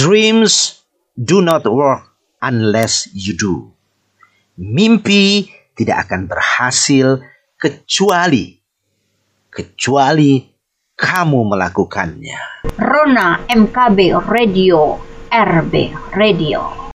Dreams do not work unless you do. Mimpi tidak akan berhasil kecuali kamu melakukannya. Rona MKB Radio, RB Radio.